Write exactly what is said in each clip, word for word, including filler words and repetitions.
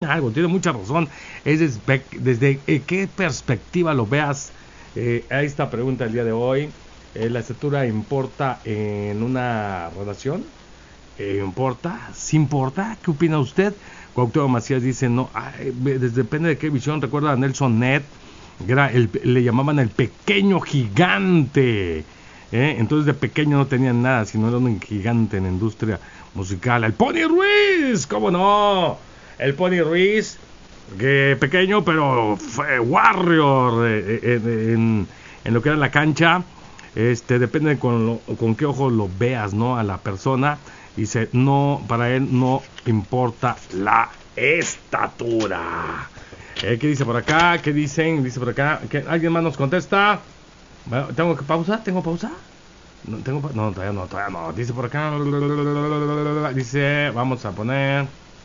algo, tiene mucha razón. Es desde, desde eh, qué perspectiva lo veas. Eh, a esta pregunta el día de hoy. Eh, ¿La estatura importa en una relación? Eh, ¿Importa? ¿Sí importa? ¿Qué opina usted? Cuauhtémoc Macías dice, no, ay, desde, depende de qué visión. Recuerda a Nelson Ned, era el, le llamaban el pequeño gigante. ¿Eh? Entonces de pequeño no tenían nada, sino era un gigante en la industria musical. El Pony Ruiz, ¿cómo no? El Pony Ruiz, que pequeño pero fue warrior eh, eh, en, en lo que era la cancha. Este depende de con, lo, con qué ojo lo veas, ¿no? A la persona. Dice, no, para él no importa la estatura. Eh, ¿Qué dice por acá? ¿Qué dicen? Dice por acá. ¿Qué? ¿Alguien más nos contesta? Bueno, ¿tengo que pausa? ¿Tengo pausa? No, tengo pa- no, todavía no, todavía no. Dice por acá. Dice, vamos a poner.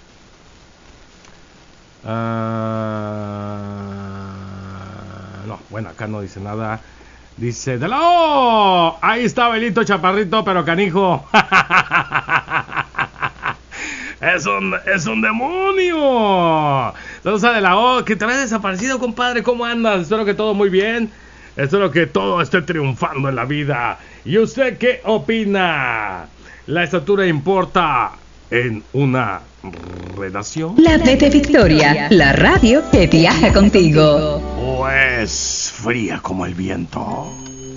Uh, no, bueno, acá no dice nada. Dice, de la O. Ahí está Belito Chaparrito, pero canijo. Es un, es un demonio. Saludos a De la O, que te habías desaparecido, compadre. ¿Cómo andas? Espero que todo muy bien. Espero que todo esté triunfando en la vida. ¿Y usted qué opina? ¿La estatura importa en una relación? La T V Victoria, la radio que viaja contigo. ¿O es fría como el viento?